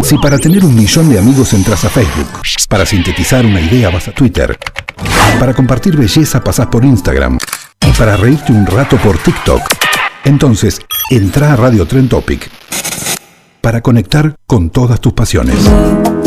Si para tener 1 millón de amigos entras a Facebook, para sintetizar una idea vas a Twitter, para compartir belleza pasás por Instagram y para reírte un rato por TikTok, entonces entra a Radio Trend Topic para conectar con todas tus pasiones.